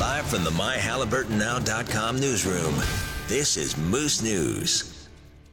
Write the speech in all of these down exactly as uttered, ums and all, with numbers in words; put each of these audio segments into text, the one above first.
Live from the my halliburton now dot com newsroom, this is Moose News.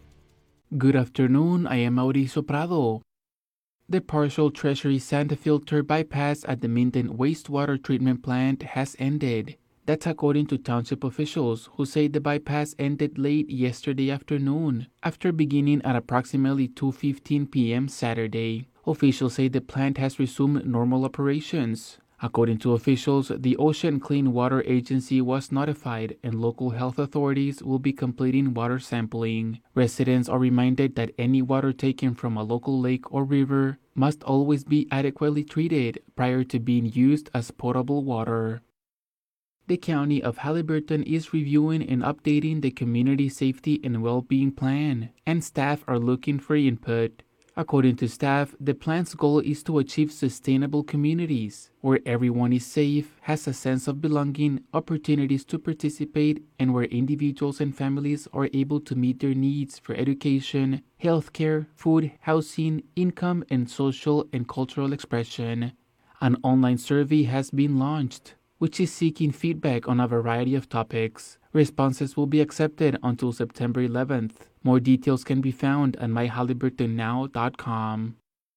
Good afternoon, I am Mauricio Prado. The partial Treasury Santa filter bypass at the Minden wastewater treatment plant has ended. That's according to township officials, who say the bypass ended late yesterday afternoon, after beginning at approximately two fifteen p.m. Saturday. Officials say the plant has resumed normal operations. According to officials, the Ocean Clean Water Agency was notified and local health authorities will be completing water sampling. Residents are reminded that any water taken from a local lake or river must always be adequately treated prior to being used as potable water. The County of Halliburton is reviewing and updating the Community Safety and Well-Being Plan, and staff are looking for input. According to staff, the plan's goal is to achieve sustainable communities, where everyone is safe, has a sense of belonging, opportunities to participate, and where individuals and families are able to meet their needs for education, healthcare, food, housing, income, and social and cultural expression. An online survey has been launched, which is seeking feedback on a variety of topics. Responses will be accepted until September eleventh. More details can be found at my halliburton now dot com.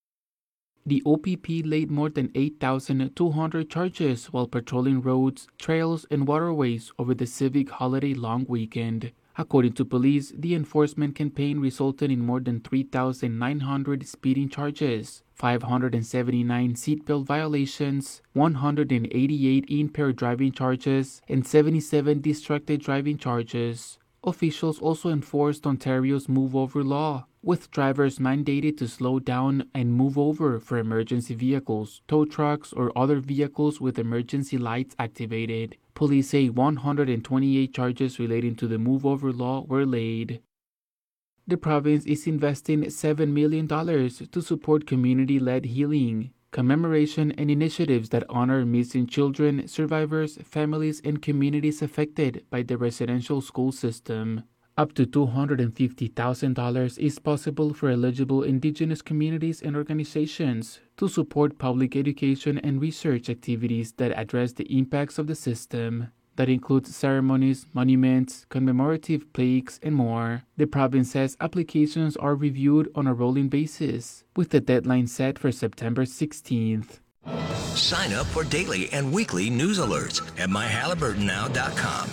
The O P P laid more than eight thousand two hundred charges while patrolling roads, trails, and waterways over the civic holiday long weekend. According to police, the enforcement campaign resulted in more than three thousand nine hundred speeding charges, five hundred seventy-nine seatbelt violations, one hundred eighty-eight impaired driving charges, and seventy-seven distracted driving charges. Officials also enforced Ontario's Move Over law, with drivers mandated to slow down and move over for emergency vehicles, tow trucks, or other vehicles with emergency lights activated. Police say one hundred twenty-eight charges relating to the Move Over law were laid. The province is investing seven million dollars to support community-led healing, commemoration, and initiatives that honor missing children, survivors, families, and communities affected by the residential school system. Up to two hundred fifty thousand dollars is possible for eligible Indigenous communities and organizations to support public education and research activities that address the impacts of the system. That includes ceremonies, monuments, commemorative plaques, and more. The province says applications are reviewed on a rolling basis, with the deadline set for September sixteenth. Sign up for daily and weekly news alerts at my halliburton now dot com.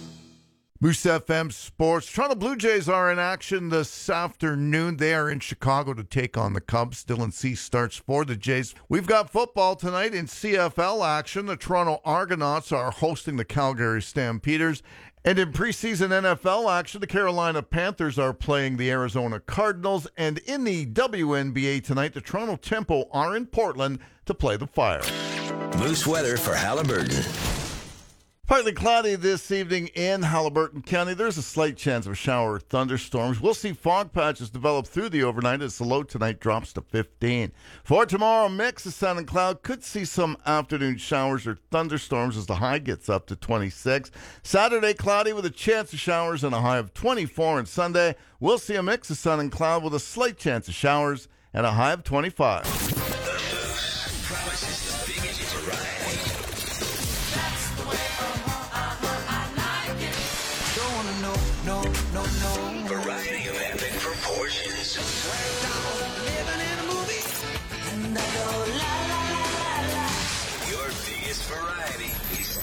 Moose F M Sports. Toronto Blue Jays are in action this afternoon. They are in Chicago to take on the Cubs. Dylan Cease starts for the Jays. We've got football tonight in C F L action. The Toronto Argonauts are hosting the Calgary Stampeders. And in preseason N F L action, the Carolina Panthers are playing the Arizona Cardinals. And in the W N B A tonight, the Toronto Tempo are in Portland to play the Fire. Moose weather for Halliburton. Partly cloudy this evening in Halliburton County. There's a slight chance of a shower or thunderstorms. We'll see fog patches develop through the overnight as the low tonight drops to fifteen. For tomorrow, mix of sun and cloud. Could see some afternoon showers or thunderstorms as the high gets up to twenty-six. Saturday, cloudy with a chance of showers and a high of twenty-four. And Sunday, we'll see a mix of sun and cloud with a slight chance of showers and a high of twenty-five. Variety of epic proportions. Your biggest variety is